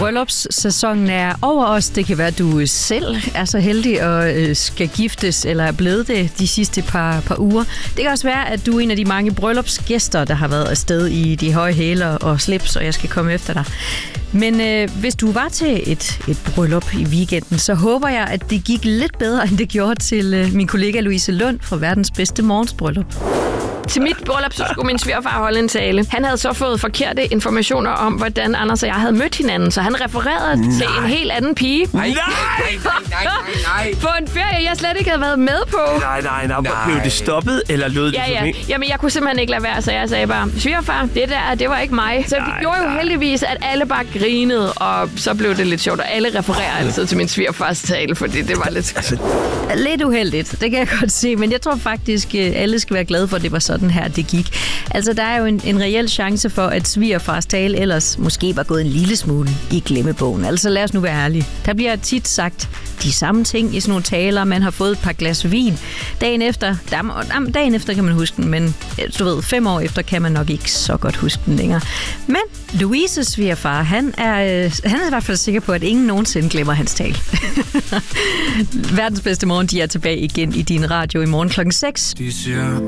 bryllupssæsonen er over os. Det kan være, at du selv er så heldig og skal giftes, eller er blevet det de sidste par uger. Det kan også være, at du er en af de mange bryllupsgæster, der har været afsted i de høje hæler og slips, og jeg skal komme efter dig. Men hvis du var til et bryllup i weekenden, så håber jeg, at det gik lidt bedre, end det gjorde til min kollega Louise Lund fra Verdens Bedste Morgensbryllup. Til mit bryllup, så skulle min svigerfar holde en tale. Han havde så fået forkerte informationer om, hvordan Anders og jeg havde mødt hinanden, så han refererede til en helt anden pige. Nej. På en ferie, jeg slet ikke havde været med på. Nej. Blev det stoppet, eller lød det for mig? Jamen, jeg kunne simpelthen ikke lade være, så jeg sagde bare, svigerfar, det var ikke mig. Så det gjorde jo heldigvis, at alle bare grinede, og så blev det lidt sjovt, og alle refererer altid til min svigerfars tale, fordi det var lidt... Lidt uheldigt, det kan jeg godt se, men jeg tror faktisk, alle skal være glade for, at det var sådan her, det gik. Altså, der er jo en reel chance for, at svigerfars tale ellers måske var gået en lille smule i glemmebogen. Altså, lad os nu være ærlige. Der bliver tit sagt de samme ting i sådan nogle taler. Man har fået et par glas vin. Dagen efter kan man huske den, men du ved, 5 år efter kan man nok ikke så godt huske den længere. Men Louises svigerfar, han er i hvert fald sikker på, at ingen nogensinde glemmer hans tale. Verdens Bedste Morgen, de er tilbage igen i din radio i morgen 6:00.